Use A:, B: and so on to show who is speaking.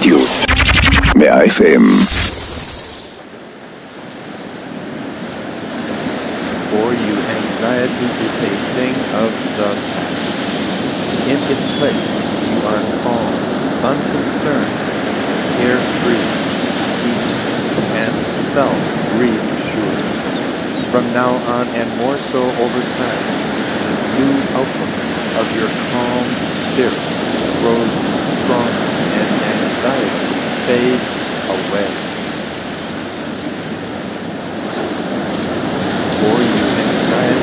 A: רדיוס 100 FM.
B: For you, anxiety is a thing of the past. In its place, you are calm, unconcerned, carefree, peaceful, and self-reassured. From now on, and more so over time, this new outlook of your calm spirit grows stronger, and anxiety fades away.